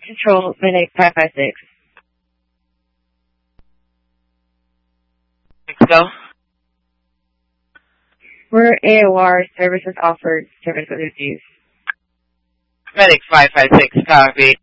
Control, Medic 556. Let's go. We're AOR, services offered, service with use. Medic 556, copy.